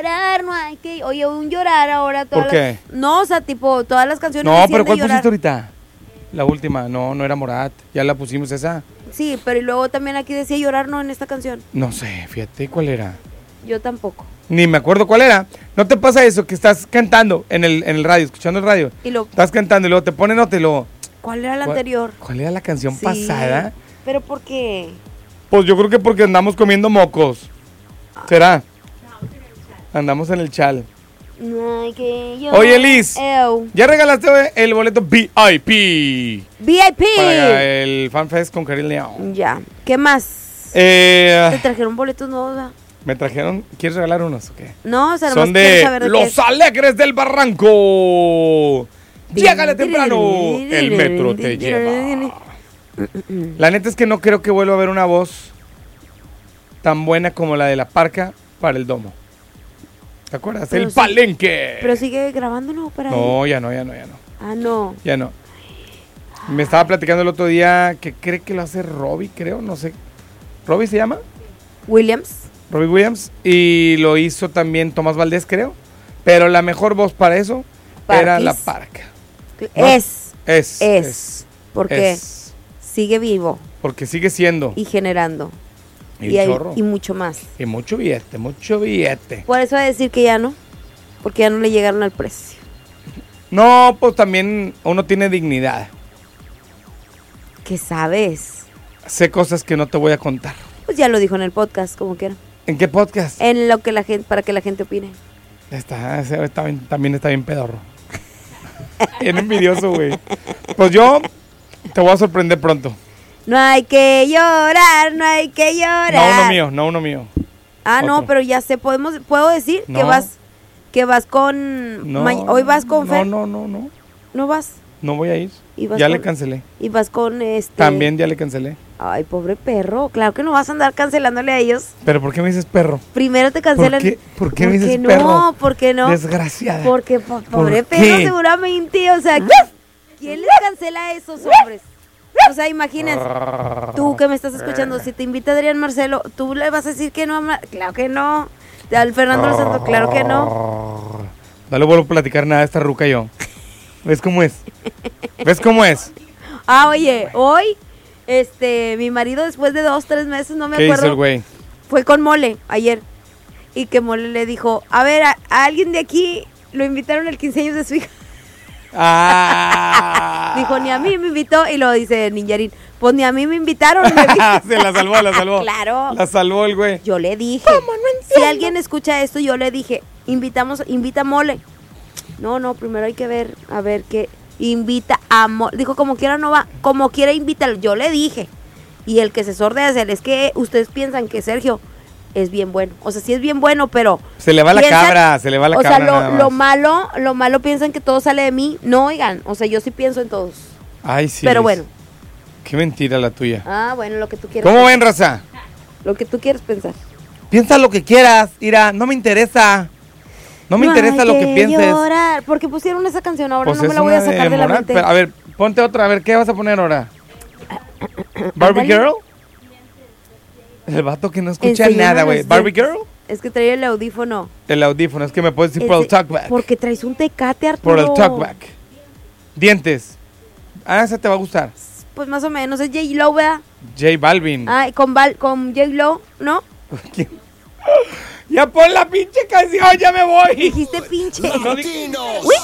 llorar, no hay que... Oye, un llorar ahora. ¿Por qué? No, o sea, tipo, todas las canciones No, decían pero de ¿cuál llorar. pusiste ahorita? La última, no era Morat. Ya la pusimos esa. Sí, pero y luego también aquí decía llorar, no, en esta canción. No sé, fíjate cuál era. Yo tampoco. Ni me acuerdo cuál era. ¿No te pasa eso que estás cantando en el radio, escuchando el radio? Y lo... Estás cantando y luego te ponen nota y luego... ¿Cuál era la anterior? ¿Cuál era la canción Sí, pasada? ¿pero por qué? Pues yo creo que porque andamos comiendo mocos. ¿Será? Andamos en el chal. No hay que llorar. Oye, Liz, Ew. ya regalaste el boleto VIP VIP. para el FanFest con Karim León. Ya. ¿Qué más? Te Me trajeron boletos nuevos, ¿verdad? trajeron, ¿quieres regalar unos o qué? No, o sea, nomás Son quiero de saber de qué Los es. Alegres del Barranco. Llégale temprano, el metro te lleva. La neta es que no creo que vuelva a haber una voz tan buena como la de La Parca para el domo. ¿Te acuerdas? Pero El sí. Palenque. Pero sigue grabándolo para ahí. No, ya no. Ah, no. Ya no. Me estaba platicando el otro día que cree que lo hace Robbie, creo, no sé. ¿Robbie se llama? Williams. Robbie Williams. Y lo hizo también Tomás Valdés, creo. Pero la mejor voz para eso era Parquis. La Parca. ¿No? Es. Porque es. sigue vivo Porque sigue siendo. y generando. Y hay- chorro. y mucho más. Y mucho billete, mucho billete. Por eso va a decir que ya no. Porque ya no le llegaron al precio. No, pues también uno tiene dignidad. ¿Qué sabes? Sé cosas que no te voy a contar. Pues ya lo dijo en el podcast, como quiera. ¿En qué podcast? En lo que la gente, para que la gente opine. También está bien pedorro. Bien envidioso, güey. Pues yo te voy a sorprender pronto. No hay que llorar, no hay que llorar. No uno mío. Ah, no, Otro. pero ya sé, puedo decir No. que vas con No. hoy vas con Fer. No. No vas. No voy a ir. Y vas Ya con- le cancelé. Y vas con También ya le cancelé. Ay, pobre perro. Claro que no vas a andar cancelándole a ellos. ¿Pero por qué me dices perro? Primero te cancelan. ¿Por qué me dices no? perro? ¿Por qué no? Desgraciada. Porque pobre ¿Por perro qué? seguramente, o sea, ¿quién les cancela a esos hombres? O sea, imagínense, tú que me estás escuchando, si te invita Adrián Marcelo, ¿tú le vas a decir que no? Claro que no. Al Fernando Santo, claro que no. No le vuelvo a platicar nada a esta ruca yo. ¿Ves cómo es? ¿Ves cómo es? Ah, oye, hoy, mi marido después de 2-3 meses, no me ¿Qué hizo acuerdo, el güey? fue con Mole ayer. Y que Mole le dijo, a ver, a alguien de aquí lo invitaron al 15 años de su hija. Ah. Dijo, ni a mí me invitó. Y lo dice Ninjarín, pues ni a mí me invitaron. Se la salvó. Claro. La salvó el güey. Yo le dije, si alguien escucha esto, yo le dije, invita a Mole. No, primero hay que ver, a ver qué. Invita a Mole. Dijo, como quiera no va, como quiera invítalo. Yo le dije. Y el que se sordea es él. Es que ustedes piensan que Sergio es bien bueno. O sea, sí es bien bueno, pero Se le va la cabra, se le va la o cabra. sea, nada más. lo malo piensan que todo sale de mí. No, oigan, o sea, yo sí pienso en todos. Ay, sí. Pero Liz. bueno. Qué mentira la tuya. Ah, bueno, lo que tú quieras. ¿Cómo ven, raza? Lo que tú quieres pensar. Piensa lo que quieras, Ira, no me interesa. No me interesa hay lo que pienses. Llorar. ¿Por qué pusieron esa canción ahora? Pues no me es la voy a una sacar de la Morat, mente. pero, a ver, ponte otra, a ver, ¿qué vas a poner ahora? ¿Barbie Ándale. Girl? El vato que no escucha Enséñame nada, güey. los ¿Barbie dientes. Girl? Es que traía el audífono. El audífono, es que me puedes decir por el talkback. Porque traes un tecate, Arturo. Por el talkback. Dientes. Ah, esa te va a gustar. Pues más o menos, es J-Lo, ¿verdad? J Balvin. Ah, con J-Lo, ¿no? Ya pon la pinche canción, ya me voy. Dijiste pinche. No, Uy,